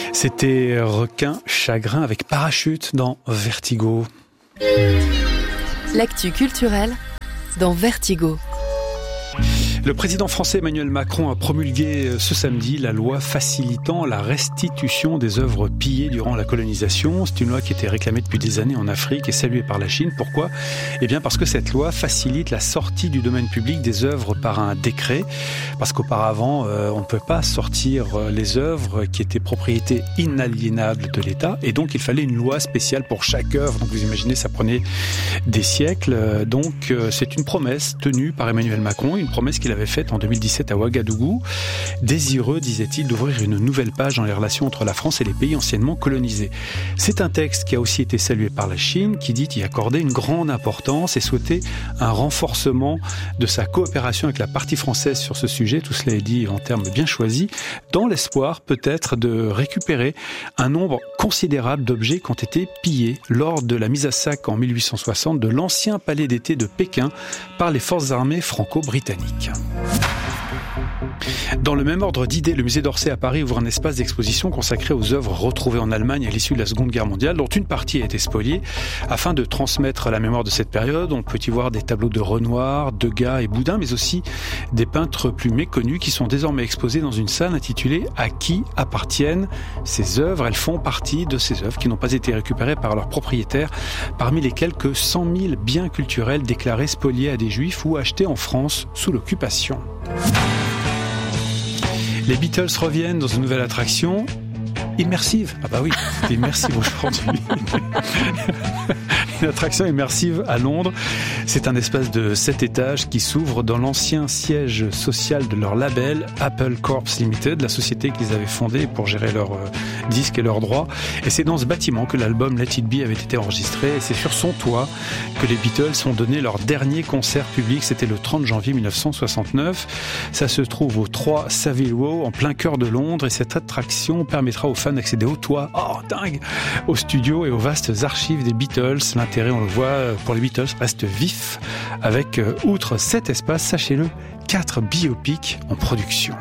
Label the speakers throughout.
Speaker 1: C'était Requin Chagrin avec Parachute dans Vertigo.
Speaker 2: L'actu culturelle dans Vertigo.
Speaker 1: Le président français Emmanuel Macron a promulgué ce samedi la loi facilitant la restitution des œuvres pillées durant la colonisation. C'est une loi qui était réclamée depuis des années en Afrique et saluée par la Chine. Pourquoi ? Eh bien parce que cette loi facilite la sortie du domaine public des œuvres par un décret. Parce qu'auparavant, on ne peut pas sortir les œuvres qui étaient propriété inaliénable de l'État. Et donc, il fallait une loi spéciale pour chaque œuvre. Donc, vous imaginez, ça prenait des siècles. Donc, c'est une promesse tenue par Emmanuel Macron, une promesse qu'il avait faite en 2017 à Ouagadougou, désireux, disait-il, d'ouvrir une nouvelle page dans les relations entre la France et les pays anciennement colonisés. C'est un texte qui a aussi été salué par la Chine, qui dit y accorder une grande importance et souhaiter un renforcement de sa coopération avec la partie française sur ce sujet. Tout cela est dit en termes bien choisis, dans l'espoir peut-être de récupérer un nombre considérable d'objets qui ont été pillés lors de la mise à sac en 1860 de l'ancien palais d'été de Pékin par les forces armées franco-britanniques. Dans le même ordre d'idées, le musée d'Orsay à Paris ouvre un espace d'exposition consacré aux œuvres retrouvées en Allemagne à l'issue de la Seconde Guerre mondiale, dont une partie a été spoliée. Afin de transmettre la mémoire de cette période, on peut y voir des tableaux de Renoir, Degas et Boudin, mais aussi des peintres plus méconnus qui sont désormais exposés dans une salle intitulée « À qui appartiennent ces œuvres ?» Elles font partie de ces œuvres qui n'ont pas été récupérées par leurs propriétaires, parmi les quelques 100 000 biens culturels déclarés spoliés à des Juifs ou achetés en France sous l'occupation. Les Beatles reviennent dans une nouvelle attraction immersive. Ah bah oui, c'est immersive aujourd'hui. Une attraction immersive à Londres. C'est un espace de 7 étages qui s'ouvre dans l'ancien siège social de leur label Apple Corps Limited, la société qu'ils avaient fondée pour gérer leurs disques et leurs droits. Et c'est dans ce bâtiment que l'album Let It Be avait été enregistré. Et c'est sur son toit que les Beatles ont donné leur dernier concert public. C'était le 30 janvier 1969. Ça se trouve au 3 Savile Row, en plein cœur de Londres. Et cette attraction permettra aux fans d'accéder au toit, au studio et aux vastes archives des Beatles. L'intérêt, on le voit, pour les Beatles reste vif, avec, outre cet espace, sachez-le, 4 biopics en production.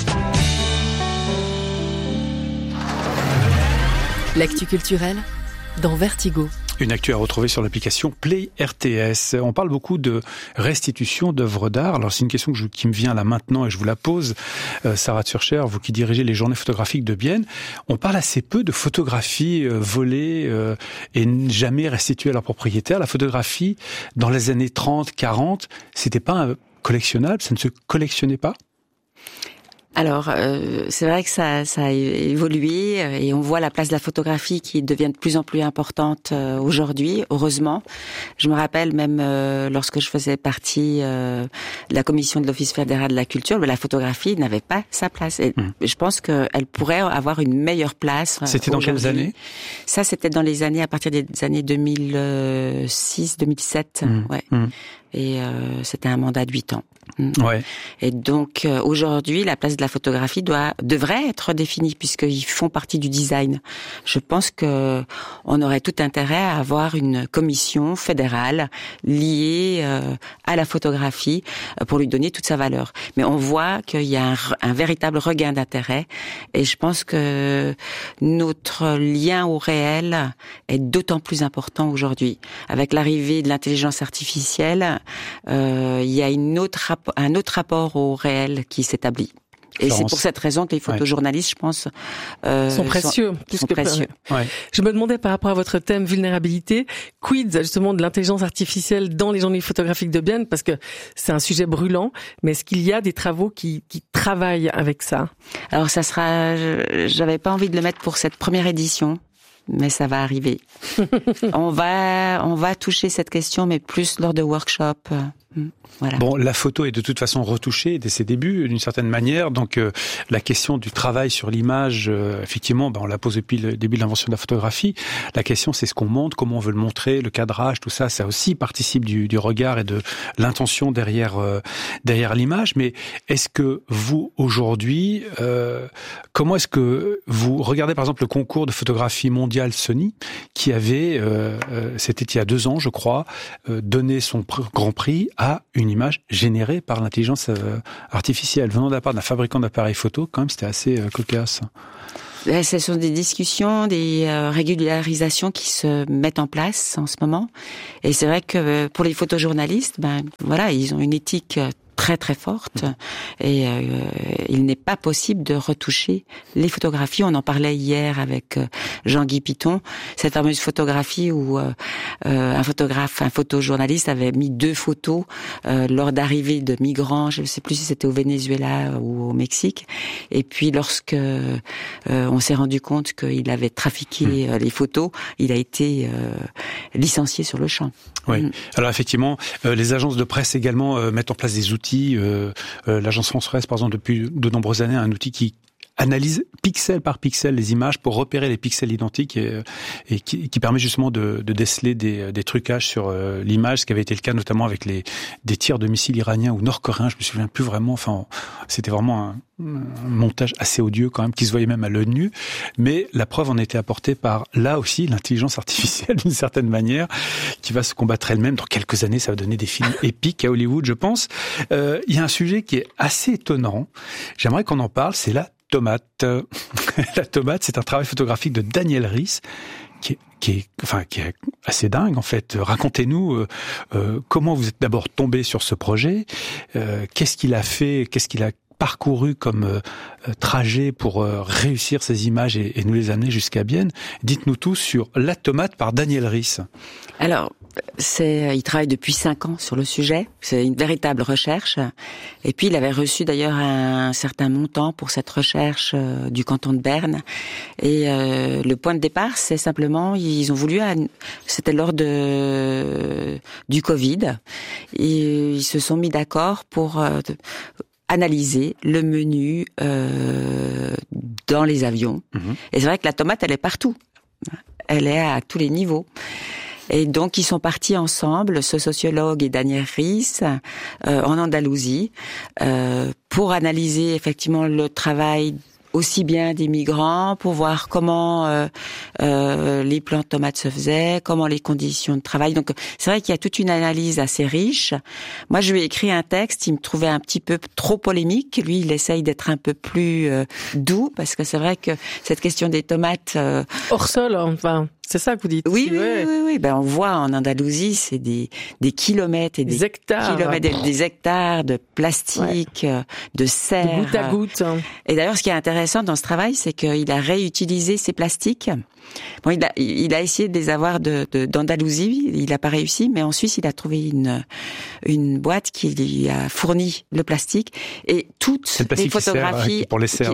Speaker 2: L'actu culturelle dans Vertigo.
Speaker 1: Une actu à retrouver sur l'application Play RTS. On parle beaucoup de restitution d'œuvres d'art. Alors c'est une question qui me vient là maintenant et je vous la pose. Sarah Tschurcher, vous qui dirigez les journées photographiques de Bienne, on parle assez peu de photographies volées et jamais restituées à leur propriétaire. La photographie, dans les années 30, 40, c'était pas collectionnable, ça ne se collectionnait pas ?
Speaker 3: Alors, c'est vrai que ça a évolué et on voit la place de la photographie qui devient de plus en plus importante aujourd'hui, heureusement. Je me rappelle même lorsque je faisais partie de la commission de l'Office fédéral de la culture, la photographie n'avait pas sa place. Et je pense qu'elle pourrait avoir une meilleure place.
Speaker 1: C'était dans quelles années ?
Speaker 3: Ça, c'était dans les années, à partir des années 2006, 2007, ouais. Et c'était un mandat de 8 ans.
Speaker 1: Ouais.
Speaker 3: Et donc aujourd'hui, la place de la photographie devrait être définie puisqu'ils font partie du design. Je pense que on aurait tout intérêt à avoir une commission fédérale liée à la photographie pour lui donner toute sa valeur. Mais on voit qu'il y a un véritable regain d'intérêt et je pense que notre lien au réel est d'autant plus important aujourd'hui. Avec l'arrivée de l'intelligence artificielle, il y a un autre rapport au réel qui s'établit. Et c'est pour cette raison que les photojournalistes, je pense,
Speaker 4: sont précieux.
Speaker 3: Sont précieux.
Speaker 1: Ouais.
Speaker 4: Je me demandais par rapport à votre thème vulnérabilité, quid justement de l'intelligence artificielle dans les journées photographiques de Bienne, parce que c'est un sujet brûlant, mais est-ce qu'il y a des travaux qui travaillent avec ça ?
Speaker 3: Alors j'avais pas envie de le mettre pour cette première édition. Mais ça va arriver. On va toucher cette question, mais plus lors de workshops. Voilà.
Speaker 1: Bon, la photo est de toute façon retouchée dès ses débuts, d'une certaine manière. Donc, la question du travail sur l'image, effectivement, on la pose depuis le début de l'invention de la photographie. La question, c'est ce qu'on montre, comment on veut le montrer, le cadrage, tout ça, ça aussi participe du regard et de l'intention derrière l'image. Mais est-ce que vous, aujourd'hui, comment est-ce que vous regardez, par exemple, le concours de photographie mondiale Sony, qui avait, c'était il y a 2 ans, je crois, donné son grand prix à une image générée par l'intelligence artificielle venant de la part d'un fabricant d'appareils photo. Quand même, c'était assez cocasse.
Speaker 3: Ce sont des discussions, des régularisations qui se mettent en place en ce moment. Et c'est vrai que pour les photojournalistes, voilà, ils ont une éthique très très forte et il n'est pas possible de retoucher les photographies. On en parlait hier avec Jean-Guy Piton, cette fameuse photographie où un photojournaliste avait mis 2 photos lors d'arrivée de migrants, je ne sais plus si c'était au Venezuela ou au Mexique, et puis lorsque on s'est rendu compte qu'il avait trafiqué les photos, il a été licencié sur le champ.
Speaker 1: Oui. Alors effectivement, les agences de presse également mettent en place des outils. L'agence France Presse, par exemple, depuis de nombreuses années, a un outil qui analyse pixel par pixel les images pour repérer les pixels identiques et qui permet justement de déceler des trucages sur l'image, ce qui avait été le cas notamment avec des tirs de missiles iraniens ou nord-coréens, je me souviens plus vraiment, enfin c'était vraiment un montage assez odieux quand même, qui se voyait même à l'œil nu, mais la preuve en était apportée par, là aussi, l'intelligence artificielle d'une certaine manière, qui va se combattre elle-même. Dans quelques années, ça va donner des films épiques à Hollywood, je pense. Il y a un sujet qui est assez étonnant, j'aimerais qu'on en parle, c'est la tomate. La tomate, c'est un travail photographique de Daniel Riess, qui est assez dingue en fait. Racontez-nous comment vous êtes d'abord tombé sur ce projet, qu'est-ce qu'il a fait, qu'est-ce qu'il a parcouru comme trajet pour réussir ces images et nous les amener jusqu'à Bienne. Dites-nous tout sur La tomate par Daniel Riess.
Speaker 3: Alors, il travaille depuis 5 ans sur le sujet. C'est une véritable recherche. Et puis, il avait reçu d'ailleurs un certain montant pour cette recherche du canton de Berne. Et le point de départ, c'est simplement, ils ont voulu, c'était lors du Covid, et ils se sont mis d'accord pour analyser le menu dans les avions. Et c'est vrai que la tomate, elle est partout. Elle est à tous les niveaux. Et donc, ils sont partis ensemble, ce sociologue et Daniel Riess, en Andalousie, pour analyser effectivement le travail aussi bien des migrants, pour voir comment les plants de tomates se faisaient, comment les conditions de travail. Donc, c'est vrai qu'il y a toute une analyse assez riche. Moi, je lui ai écrit un texte, il me trouvait un petit peu trop polémique. Lui, il essaye d'être un peu plus doux, parce que c'est vrai que cette question des tomates...
Speaker 4: hors sol, enfin... C'est ça que vous dites.
Speaker 3: Oui. On voit en Andalousie, c'est des kilomètres et des
Speaker 4: hectares.
Speaker 3: Kilomètres, des hectares de plastique, de serre.
Speaker 4: De goutte à goutte.
Speaker 3: Et d'ailleurs, ce qui est intéressant dans ce travail, c'est qu'il a réutilisé ces plastiques. Bon, il a essayé de les avoir d'Andalousie, il n'a pas réussi, mais en Suisse, il a trouvé une boîte qui lui a fourni le plastique et toutes les photographies
Speaker 1: pour les serres,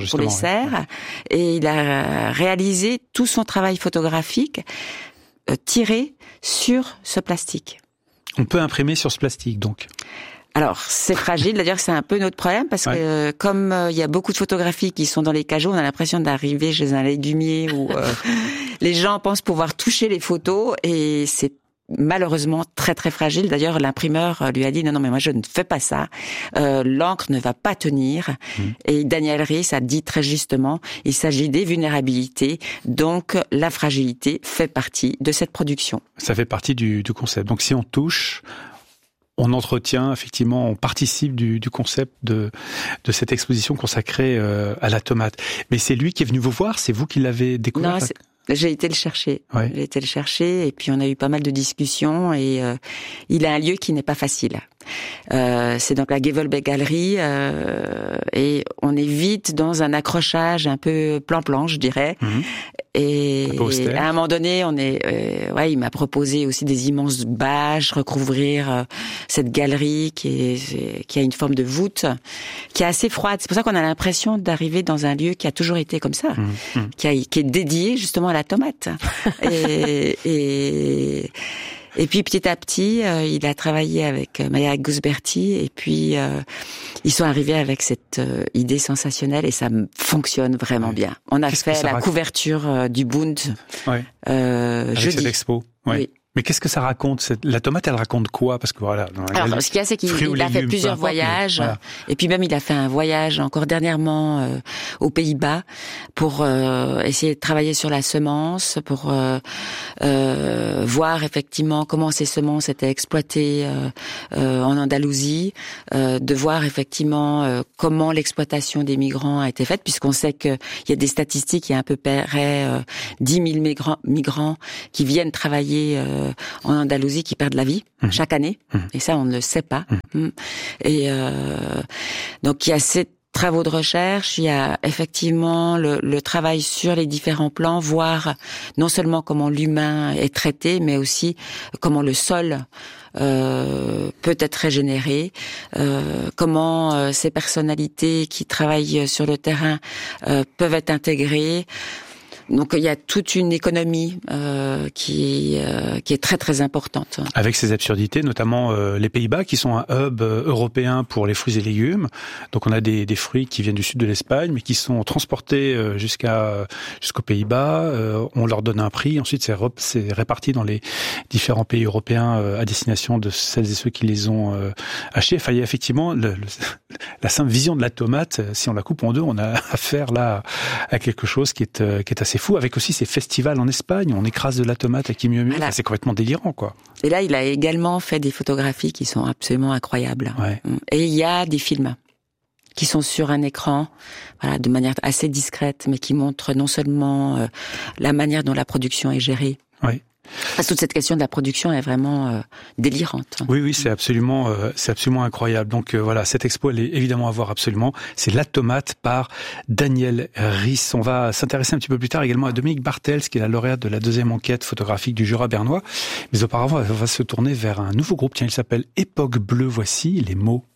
Speaker 3: et il a réalisé tout son travail photographique tiré sur ce plastique.
Speaker 1: On peut imprimer sur ce plastique, donc.
Speaker 3: Alors, c'est fragile, d'ailleurs c'est un peu notre problème, parce que comme il y a beaucoup de photographies qui sont dans les cajots, on a l'impression d'arriver chez un légumier où les gens pensent pouvoir toucher les photos, et c'est malheureusement très très fragile. D'ailleurs, l'imprimeur lui a dit non mais moi je ne fais pas ça. L'encre ne va pas tenir. Et Daniel Riess a dit très justement, il s'agit des vulnérabilités, donc la fragilité fait partie de cette production.
Speaker 1: Ça fait partie du concept. Donc si on touche, on entretient, effectivement, on participe du concept de cette exposition consacrée à la tomate. Mais c'est lui qui est venu vous voir, c'est vous qui l'avez découvert?
Speaker 3: Non, j'ai été le chercher.
Speaker 1: Ouais.
Speaker 3: J'ai été le chercher, et puis on a eu pas mal de discussions, et il a un lieu qui n'est pas facile. C'est donc la Gevelbeck Galerie, et on est vite dans un accrochage un peu plan-plan, je dirais. Et à un moment donné, il m'a proposé aussi des immenses bâches, recouvrir cette galerie qui a une forme de voûte, qui est assez froide. C'est pour ça qu'on a l'impression d'arriver dans un lieu qui a toujours été comme ça, qui est dédié justement à la tomate. Et puis petit à petit, il a travaillé avec Maya Gusberti, et puis ils sont arrivés avec cette idée sensationnelle, et ça fonctionne vraiment bien. On a fait la couverture du Bund
Speaker 1: avec
Speaker 3: jeudi.
Speaker 1: cette expo.
Speaker 3: Oui.
Speaker 1: Mais qu'est-ce que ça raconte? La tomate, elle raconte quoi? Parce que voilà.
Speaker 3: Alors, ce qu'il y a, c'est qu'il a fait plusieurs voyages. Voilà. Et puis même, il a fait un voyage encore dernièrement aux Pays-Bas pour essayer de travailler sur la semence, pour voir effectivement comment ces semences étaient exploitées en Andalousie, de voir effectivement comment l'exploitation des migrants a été faite, puisqu'on sait qu'il y a des statistiques, il y a à peu près 10 000 migrants qui viennent travailler en Andalousie, qui perdent la vie chaque année, et ça on ne le sait pas. Et donc il y a ces travaux de recherche, il y a effectivement le travail sur les différents plans, voir non seulement comment l'humain est traité, mais aussi comment le sol peut être régénéré, comment ces personnalités qui travaillent sur le terrain peuvent être intégrées. Donc il y a toute une économie qui est très très importante.
Speaker 1: Avec ces absurdités, notamment les Pays-Bas qui sont un hub européen pour les fruits et légumes. Donc on a des fruits qui viennent du sud de l'Espagne, mais qui sont transportés jusqu'aux Pays-Bas. On leur donne un prix. Ensuite c'est réparti dans les différents pays européens à destination de celles et ceux qui les ont achetés. Enfin, il y a effectivement la simple vision de la tomate. Si on la coupe en deux, on a affaire là à quelque chose qui est assez fou, avec aussi ces festivals en Espagne, on écrase de la tomate à qui mieux mieux. Voilà. Enfin, c'est complètement délirant, quoi.
Speaker 3: Et là, il a également fait des photographies qui sont absolument incroyables.
Speaker 1: Ouais.
Speaker 3: Et il y a des films qui sont sur un écran, voilà, de manière assez discrète, mais qui montrent non seulement la manière dont la production est gérée.
Speaker 1: Oui.
Speaker 3: Parce que toute cette question de la production est vraiment délirante.
Speaker 1: Oui, c'est absolument incroyable. Donc voilà, cette expo, elle est évidemment à voir absolument. C'est La Tomate par Daniel Riss. On va s'intéresser un petit peu plus tard également à Dominique Bartels, qui est la lauréate de la 2e enquête photographique du Jura bernois. Mais auparavant, on va se tourner vers un nouveau groupe. Tiens, il s'appelle Époque Bleue. Voici les mots.